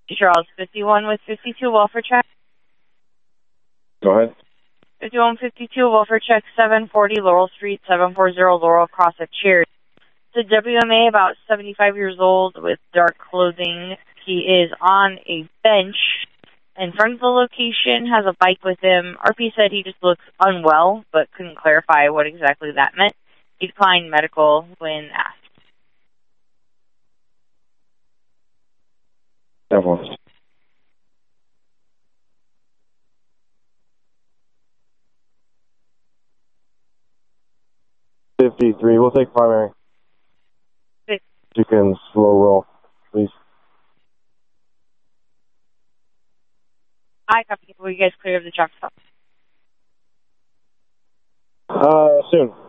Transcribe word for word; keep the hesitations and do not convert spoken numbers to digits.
Charles, fifty-one with fifty-two, welfare check. Go ahead. fifty-one fifty-two, welfare check, seven forty Laurel Street, seven forty Laurel, across a chair. It's a W M A, about seventy-five years old, with dark clothing. He is on a bench in front of the location, has a bike with him. R P said he just looks unwell, but couldn't clarify what exactly that meant. He declined medical when asked. That was. fifty-three. We'll take primary. Six. You can slow roll, please. Hi, copy. Will you guys clear of the truck stop? Uh, soon.